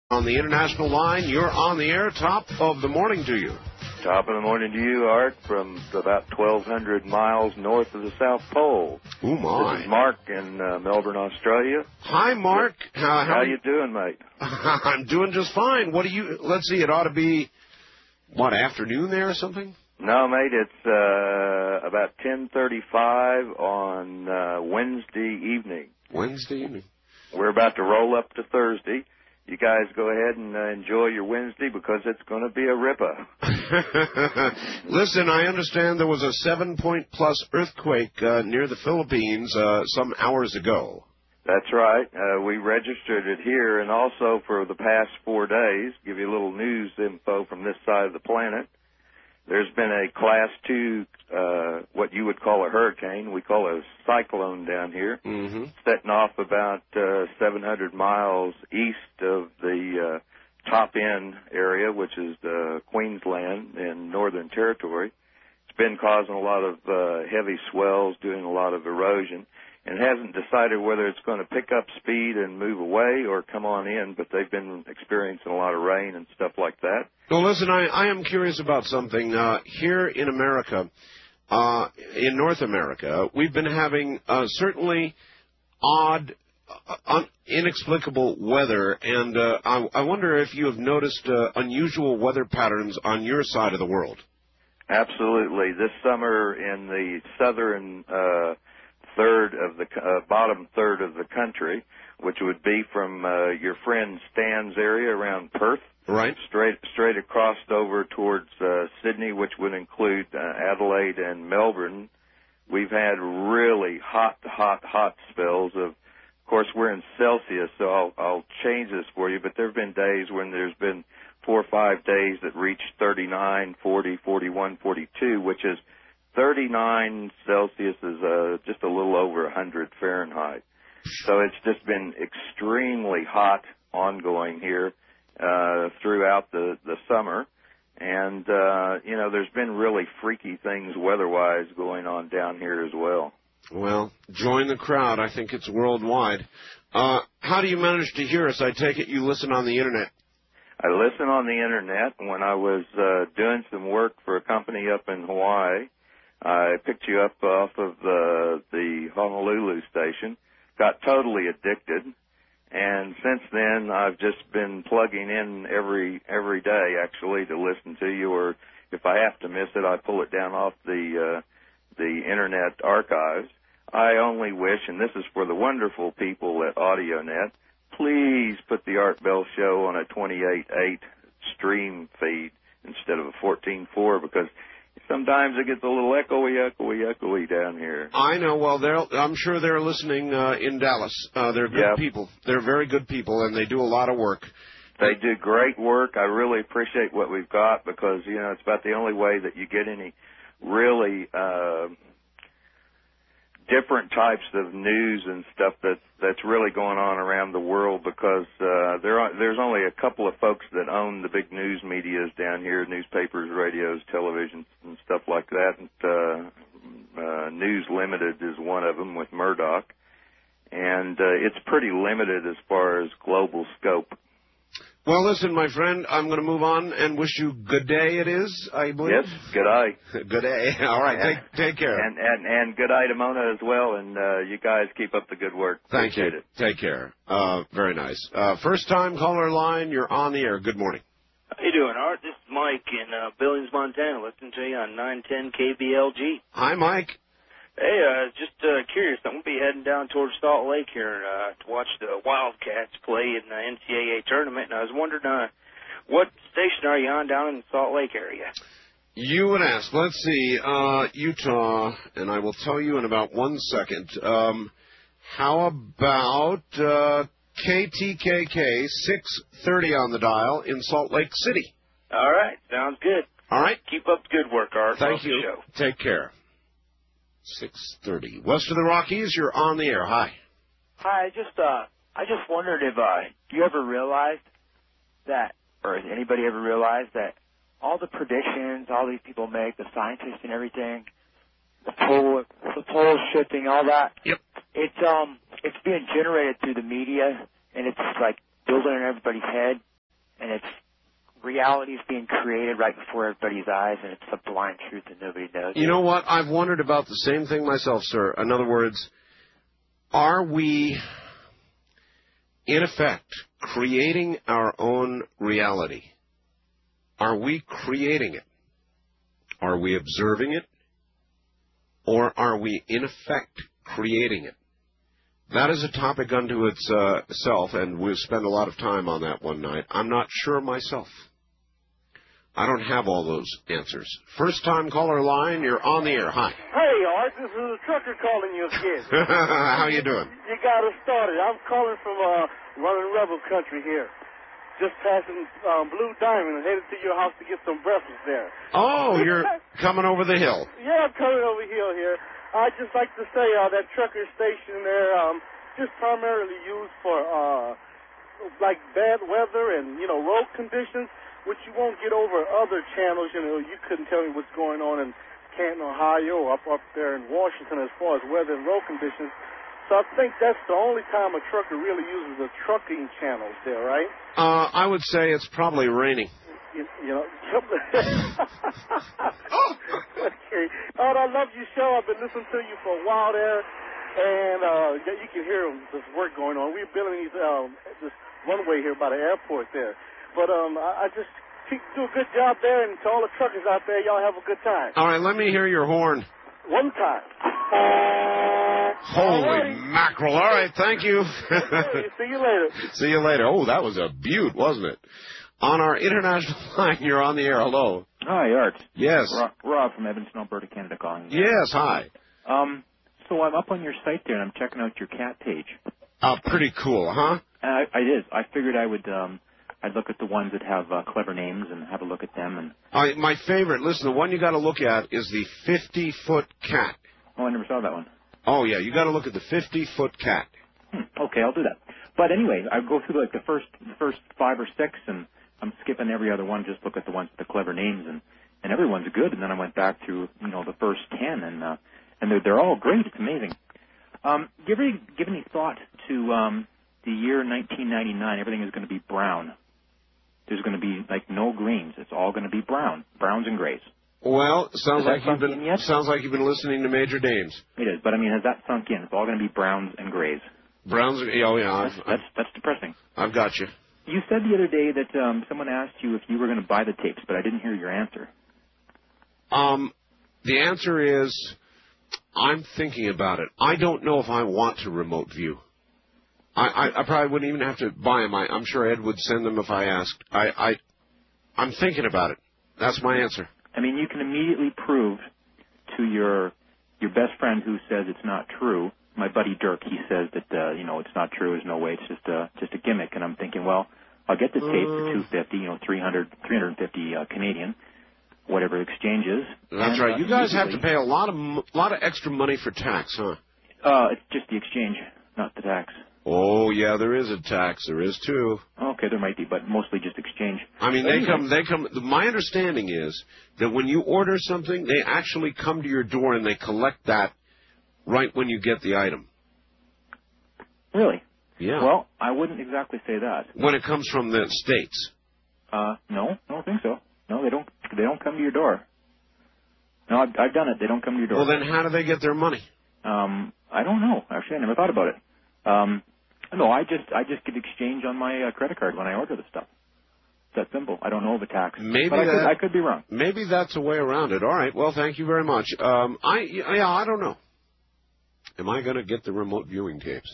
On the international line, you're on the air. Top of the morning to you. Top of the morning to you, Art, from about 1,200 miles north of the South Pole. Ooh, my. This is Mark in Melbourne, Australia. Hi, Mark. How you doing, mate? I'm doing just fine. What do you... Let's see, it ought to be, what, afternoon there or something? No, mate, it's about 10:35 on Wednesday evening. Wednesday evening. We're about to roll up to Thursday. You guys go ahead and enjoy your Wednesday because it's going to be a ripper. Listen, I understand there was a 7-point-plus earthquake near the Philippines some hours ago. That's right. We registered it here, and also for the past 4 days, give you a little news info from this side of the planet. There's been a Class 2, what you would call a hurricane. We call it a cyclone down here, setting off about 700 miles east of the top end area, which is Queensland and Northern Territory. It's been causing a lot of heavy swells, doing a lot of erosion, and hasn't decided whether it's going to pick up speed and move away or come on in, but they've been experiencing a lot of rain and stuff like that. Well, listen, I am curious about something. Here in America, in North America, we've been having certainly odd, inexplicable weather, and I wonder if you have noticed unusual weather patterns on your side of the world. Absolutely. This summer in the southern bottom third of the country, which would be from your friend Stan's area around Perth, right, straight across over towards Sydney, which would include Adelaide and Melbourne. We've had really hot spells. Of course, we're in Celsius, so I'll change this for you, but there have been days when there's been 4 or 5 days that reached 39, 40, 41, 42, which is 39 Celsius is just a little over 100 Fahrenheit. So it's just been extremely hot ongoing here throughout the summer. And, there's been really freaky things weather-wise going on down here as well. Well, join the crowd. I think it's worldwide. How do you manage to hear us? I take it you listen on the Internet. I listen on the Internet. When I was doing some work for a company up in Hawaii, I picked you up off of the Honolulu station, got totally addicted, and since then I've just been plugging in every day actually to listen to you, or if I have to miss it, I pull it down off the Internet archives. I only wish, and this is for the wonderful people at AudioNet, please put the Art Bell Show on a 28.8 stream feed instead of a 14.4 because sometimes it gets a little echoey down here. I know. Well, I'm sure they're listening in Dallas. They're good people. They're very good people, and they do a lot of work. They do great work. I really appreciate what we've got because, it's about the only way that you get any really different types of news and stuff that's really going on around the world because there's only a couple of folks that own the big news medias down here, newspapers, radios, televisions, and stuff like that. And, News Limited is one of them with Murdoch. And it's pretty limited as far as global scope. Well, listen, my friend, I'm going to move on and wish you good day, it is, I believe. Yes, good day. Good day. All right, take care. And good day to Mona as well, and you guys keep up the good work. Thank you. Appreciate it. Take care. Very nice. First-time caller line, you're on the air. Good morning. How you doing, Art? This is Mike in Billings, Montana, listening to you on 910 KBLG. Hi, Mike. Hey, just curious. I'm going to be heading down towards Salt Lake here to watch the Wildcats play in the NCAA tournament, and I was wondering what station are you on down in the Salt Lake area? You would ask. Let's see. Utah, and I will tell you in about 1 second. How about KTKK 630 on the dial in Salt Lake City? All right. Sounds good. All right. Keep up the good work, Art. Thank you. Take care. 6:30. West of the Rockies, you're on the air. Hi. Hi, I just wondered if you ever realized that, or has anybody ever realized that all the predictions all these people make, the scientists and everything, the pole shifting, all that, yep, it's being generated through the media, and it's like building in everybody's head. and it's reality is being created right before everybody's eyes, and it's a blind truth that nobody knows. You know what? I've wondered about the same thing myself, sir. In other words, are we, in effect, creating our own reality? Are we creating it? Are we observing it? Or are we, in effect, creating it? That is a topic unto itself, and we've spent a lot of time on that one night. I'm not sure myself. I don't have all those answers. First-time caller line, you're on the air. Hi. Hey, Art, this is a trucker calling you again. How you doing? You got us started. I'm calling from running Rebel Country here. Just passing Blue Diamond and headed to your house to get some breakfast there. Oh, you're coming over the hill. Yeah, I'm coming over hill here. I'd just like to say that trucker station there just primarily used for like bad weather and, road conditions, which you won't get over other channels. You couldn't tell me what's going on in Canton, Ohio, or up there in Washington as far as weather and road conditions. So I think that's the only time a trucker really uses the trucking channels there, right? I would say it's probably raining. Okay. I love your show. I've been listening to you for a while there, and you can hear this work going on. We're building this runway here by the airport there. But I just do a good job there, and to all the truckers out there, y'all have a good time. All right, let me hear your horn. One time. Holy mackerel. All right, thank you. See you later. See you later. Oh, that was a beaut, wasn't it? On our international line, you're on the air. Hello. Hi, Art. Yes. Rob from Evanston, Alberta, Canada calling. Yes, hi. So I'm up on your site there, and I'm checking out your cat page. Pretty cool, huh? It is. I figured I'd look at the ones that have clever names and have a look at them. And my favorite, listen, the one you got to look at is the 50-foot cat. Oh, I never saw that one. Oh, yeah, you got to look at the 50-foot cat. Okay, I'll do that. But anyway, I go through like the first 5 or 6, and I'm skipping every other one, just look at the ones with the clever names, and everyone's good. And then I went back to the first 10, and they're all great. It's amazing. You ever give any thought to the year 1999? Everything is going to be brown. There's going to be like no greens. It's all going to be browns and grays. Well, sounds like you've been listening to Major Dames. It is, but I mean, has that sunk in? It's all going to be browns and grays. Browns? Oh yeah. That's depressing. I've got you. You said the other day that someone asked you if you were going to buy the tapes, but I didn't hear your answer. The answer is, I'm thinking about it. I don't know if I want to remote view. I probably wouldn't even have to buy them. I'm sure Ed would send them if I asked. I'm thinking about it. That's my answer. I mean, you can immediately prove to your best friend who says it's not true. My buddy Dirk, he says that it's not true. There's no way. It's just a gimmick. And I'm thinking, well, I'll get the tape for $250, 350 Canadian, whatever exchange is. That's right. You guys have to pay a lot of extra money for tax, huh? It's just the exchange, not the tax. Oh, yeah, there is a tax. There is, too. Okay, there might be, but mostly just exchange. I mean, they come. My understanding is that when you order something, they actually come to your door and they collect that right when you get the item. Really? Yeah. Well, I wouldn't exactly say that. When it comes from the States? No, I don't think so. No, they don't come to your door. No, I've done it. They don't come to your door. Well, then how do they get their money? I don't know. Actually, I never thought about it. No, I just get exchange on my credit card when I order the stuff. It's that simple. I don't know of a tax. Maybe I could be wrong. Maybe that's a way around it. All right. Well, thank you very much. I don't know. Am I going to get the remote viewing tapes?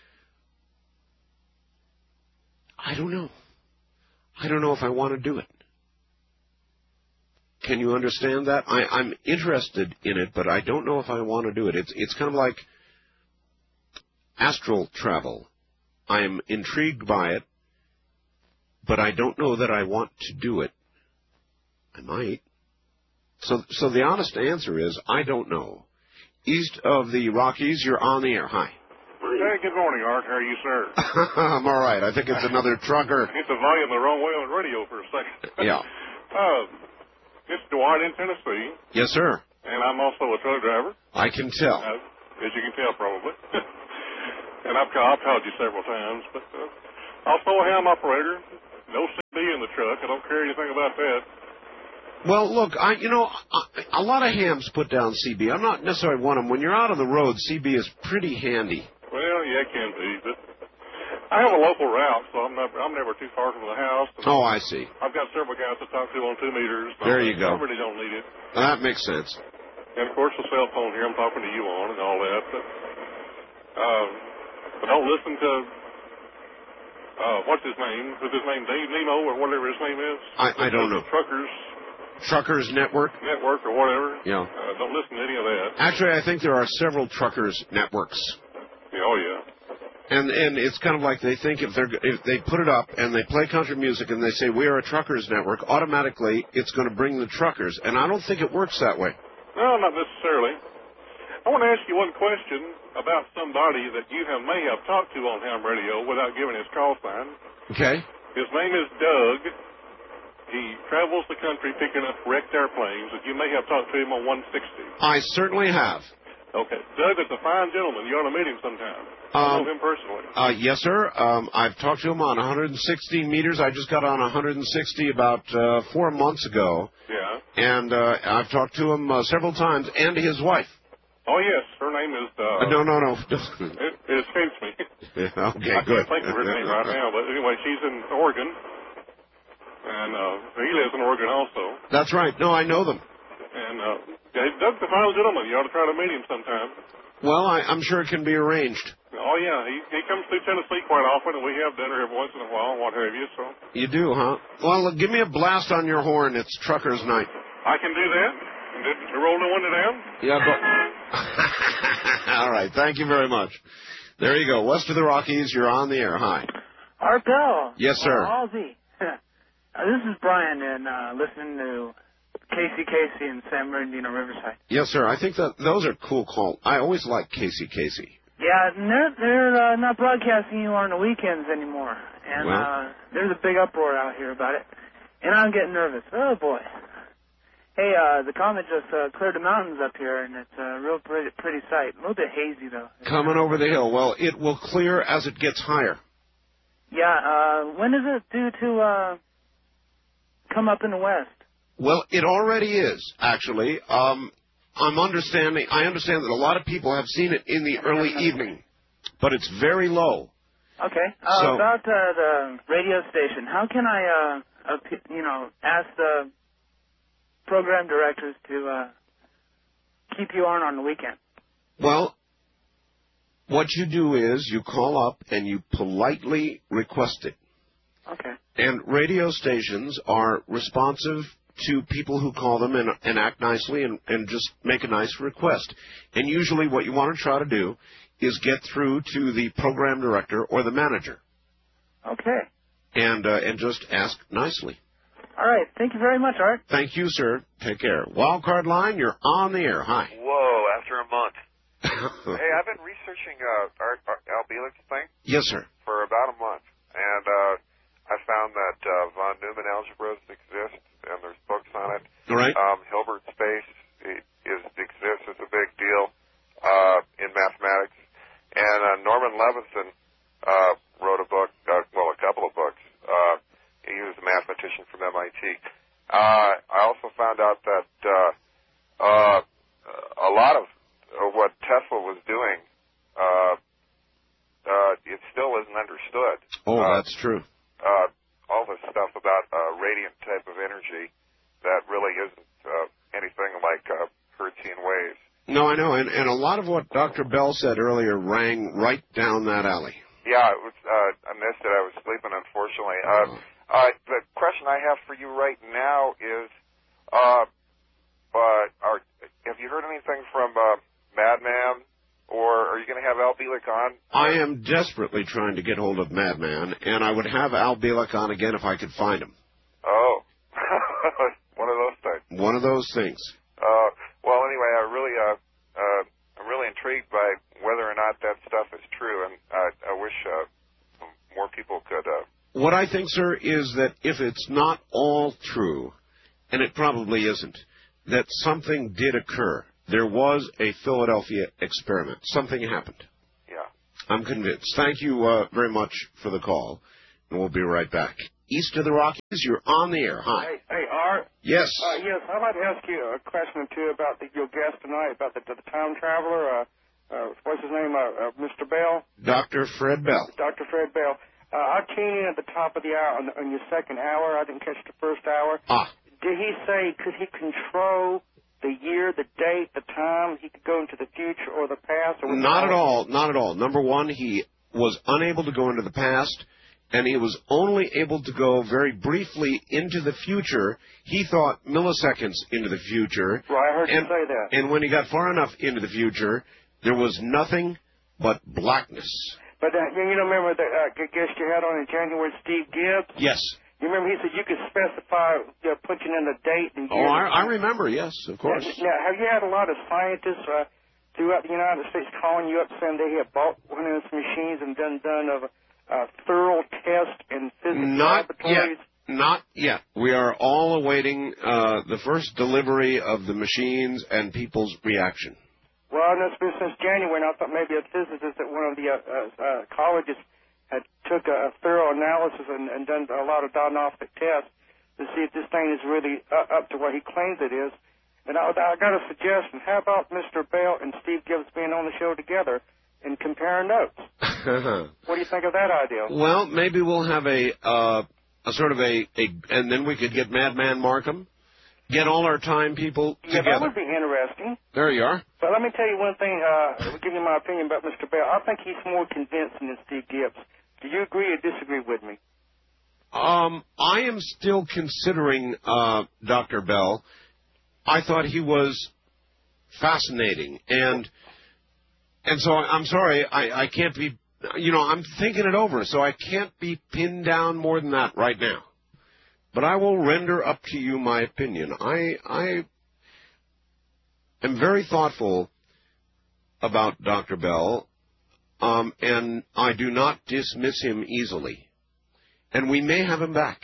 I don't know. I don't know if I want to do it. Can you understand that? I'm interested in it, but I don't know if I want to do it. It's kind of like astral travel. I'm intrigued by it, but I don't know that I want to do it. I might. So the honest answer is, I don't know. East of the Rockies, you're on the air. Hi. Hey, good morning, Art. How are you, sir? I'm all right. I think it's another trucker. Hit the volume the wrong way on the radio for a second. Yeah. It's Dwight in Tennessee. Yes, sir. And I'm also a truck driver. I can tell. As you can tell, probably. And I've called you several times. But also a ham operator. No CB in duck. I don't care anything about that. Well, look, a lot of hams put down CB. I'm not necessarily one of them. When you're out on the road, CB is pretty handy. Well, yeah, it can be, but I have a local route, so I'm never too far from the house. Oh, I see. I've got several guys to talk to on 2 meters. There you go. I really don't need it. That makes sense. And, of course, the cell phone here I'm talking to you on and all that. But don't listen to, what's his name? Is his name Dave Nemo or whatever his name is? I don't know. Truckers Network? Network or whatever. Yeah. Don't listen to any of that. Actually, I think there are several Truckers Networks. Yeah, oh, yeah. And it's kind of like they think if they put it up and they play country music and they say we are a truckers network, automatically it's going to bring the truckers. And I don't think it works that way. No, not necessarily. I want to ask you one question about somebody that you may have talked to on ham radio without giving his call sign. Okay. His name is Doug. He travels the country picking up wrecked airplanes, and you may have talked to him on 160. I certainly have. Okay. Doug is a fine gentleman. You ought to meet him sometime. I know him personally. Yes, sir. I've talked to him on 160 meters. I just got on 160 about 4 months ago. Yeah. And I've talked to him several times, and his wife. Oh, yes. Her name is... No. It escapes me. Yeah, okay, I good. can't think of her name right now, but anyway, she's in Oregon. And he lives in Oregon also. That's right. No, I know them. And Doug's a fine gentleman. You ought to try to meet him sometime. Well, I'm sure it can be arranged. Oh, yeah. He comes through Tennessee quite often, and we have dinner every once in a while and what have you. So. You do, huh? Well, give me a blast on your horn. It's Trucker's Night. I can do that. Did you roll the window down? Yeah, All right. Thank you very much. There you go. West of the Rockies, you're on the air. Hi. Art Bell. Yes, sir. Aussie. This is Brian, and listening to Casey in San Bernardino, Riverside. Yes, sir. I think that those are cool calls. I always like Casey. Yeah, and they're not broadcasting you on the weekends anymore. And there's a big uproar out here about it. And I'm getting nervous. Oh, boy. Hey, the comet just cleared the mountains up here, and it's a real pretty sight. A little bit hazy, though. Coming over the hill. Well, it will clear as it gets higher. Yeah, when is it due to come up in the west? Well, it already is, actually. I understand that a lot of people have seen it in the early evening, but it's very low. Okay. About the radio station, how can I, ask the program directors to keep you on the weekend? Well, what you do is you call up and you politely request it. Okay. And radio stations are responsive to people who call them and act nicely and just make a nice request. And usually what you want to try to do is get through to the program director or the manager. Okay. And just ask nicely. All right. Thank you very much, Art. Thank you, sir. Take care. Wildcard line, you're on the air. Hi. Whoa, after a month. Hey, I've been researching Al Bielek's thing. Yes, sir. For about a month. And I found that von Neumann algebras exist, and there's books on it. All right. Hilbert space exists as a big deal in mathematics. And Norman Levinson wrote a book, a couple of books. He was a mathematician from MIT. I also found out that a lot of what Tesla was doing, it still isn't understood. Oh, that's true. All this stuff about radiant type of energy that really isn't anything like Hertzian waves. No, I know, and a lot of what Dr. Bell said earlier rang right down that alley. Yeah, it was. I missed it. I was sleeping, unfortunately. The question I have for you right now is, have you heard anything from Madman, or are you going to have Al Bielek on? I am desperately trying to get hold of Madman, and I would have Al Bielek on again if I could find him. Oh, one of those things. One of those things. Well, anyway, I'm really intrigued by whether or not that stuff is true, and I wish more people could. What I think, sir, is that if it's not all true, and it probably isn't, that something did occur. There was a Philadelphia experiment. Something happened. Yeah. I'm convinced. Thank you very much for the call, and we'll be right back. east of the Rockies. You're on the air. Hi. Hey, Art. Yes. Yes, I'd like to ask you a question or two about your guest tonight, about the time traveler. What's his name? Mr. Bell? Dr. Fred Bell. Dr. Fred Bell. I came in at the top of the hour, on your second hour. I didn't catch the first hour. Did he say, could he control the year, the date, the time? He could go into the future or the past? Or not at all. Not at all. Number one, he was unable to go into the past, and he was only able to go very briefly into the future. He thought milliseconds into the future. Right, I heard you say that. And when he got far enough into the future, there was nothing but blackness. But you remember the guest you had on in January, Steve Gibbs? Yes. You remember he said you could specify, punching in the date and year. Oh, I remember, yes, of course. Now, have you had a lot of scientists throughout the United States calling you up saying they have bought one of those machines and done a thorough test in physics laboratories? Not yet. We are all awaiting the first delivery of the machines and people's reaction. Well, it's been since January, and I thought maybe a physicist at one of the colleges had took a thorough analysis and done a lot of diagnostic tests to see if this thing is really up to what he claims it is. And I got a suggestion. How about Mr. Bell and Steve Gibbs being on the show together and comparing notes? What do you think of that idea? Well, maybe we'll have a sort of and then we could get Madman Markham. Get all our time people together. Yeah, that would be interesting. There you are. But let me tell you one thing. I'll give you my opinion about Mr. Bell. I think he's more convincing than Steve Gibbs. Do you agree or disagree with me? I am still considering Dr. Bell. I thought he was fascinating. And so I'm sorry, I can't be, I'm thinking it over, so I can't be pinned down more than that right now. But I will render up to you my opinion. I am very thoughtful about Dr. Bell, and I do not dismiss him easily. And we may have him back.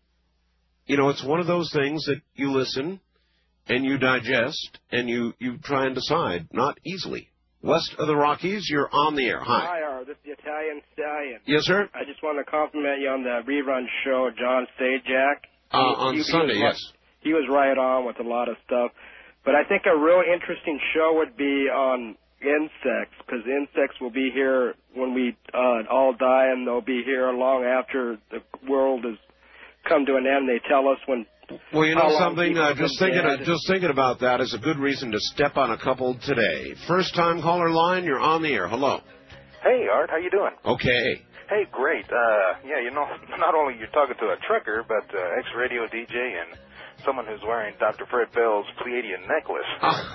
It's one of those things that you listen and you digest and you try and decide, not easily. West of the Rockies, you're on the air. Hi. Hi, this is the Italian Stallion. Yes, sir? I just want to compliment you on the rerun show, John Sajak. On Sunday, yes. He was right on with a lot of stuff. But I think a real interesting show would be on insects, because insects will be here when we all die, and they'll be here long after the world has come to an end. They tell us when... Well, you know something, just thinking about that is a good reason to step on a couple today. First time caller line, you're on the air. Hello. Hey, Art, how you doing? Okay. Hey, great. Not only you're talking to a trucker, but ex-radio DJ and someone who's wearing Dr. Fred Bell's Pleiadian necklace.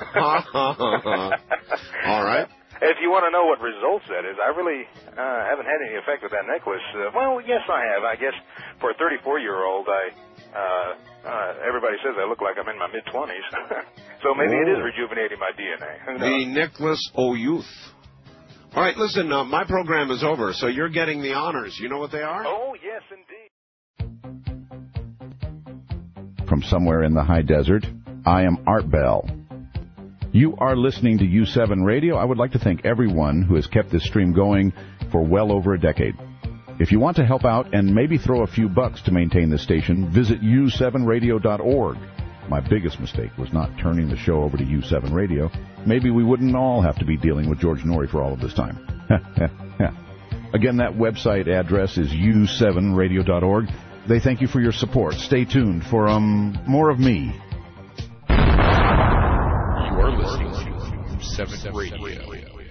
All right. If you want to know what results that is, I really haven't had any effect with that necklace. Well, yes, I have. I guess for a 34-year-old, everybody says I look like I'm in my mid-20s. So maybe it is rejuvenating my DNA. Who knows? The necklace, O youth. All right, listen, my program is over, so you're getting the honors. You know what they are? Oh, yes, indeed. From somewhere in the high desert, I am Art Bell. You are listening to U7 Radio. I would like to thank everyone who has kept this stream going for well over a decade. If you want to help out and maybe throw a few bucks to maintain the station, visit u7radio.org. My biggest mistake was not turning the show over to U7 Radio. Maybe we wouldn't all have to be dealing with George Norrie for all of this time. Again, that website address is u7radio.org. They thank you for your support. Stay tuned for more of me. You are listening to U7 Radio.